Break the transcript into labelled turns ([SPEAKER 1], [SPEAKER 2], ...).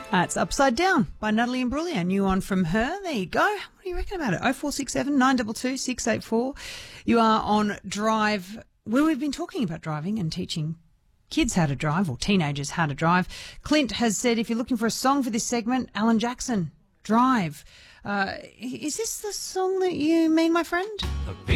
[SPEAKER 1] It's Upside Down by Natalie Imbruglia. New one from her. There you go. What do you reckon about it? 0467 922 684. You are on Drive, where we've been talking about driving and teaching kids how to drive, or teenagers how to drive. Clint has said, if you're looking for a song for this segment, Alan Jackson, Drive. Is this the song that you mean, my friend?